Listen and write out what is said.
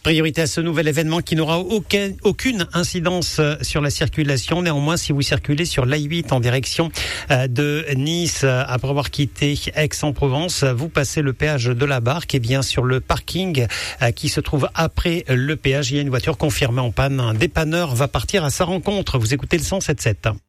Priorité à ce nouvel événement qui n'aura aucune incidence sur la circulation. Néanmoins, si vous circulez sur l'A8 en direction de Nice, après avoir quitté Aix-en-Provence, vous passez le péage de la Barque et bien sur le parking qui se trouve après le péage, il y a une voiture confirmée en panne. Un dépanneur va partir à sa rencontre. Vous écoutez le 107.7.